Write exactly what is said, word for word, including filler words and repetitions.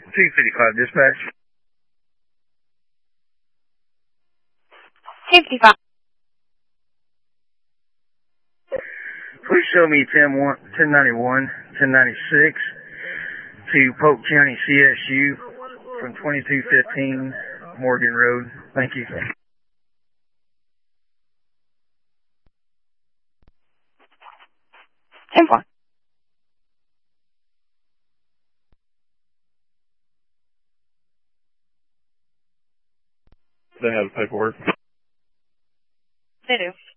two fifty-five, dispatch. two fifty-five. Please show me ten ninety-one, ten ninety-six to Polk County C S U from twenty-two fifteen Morgan Road. Thank you. ten four. They have the paperwork. They do.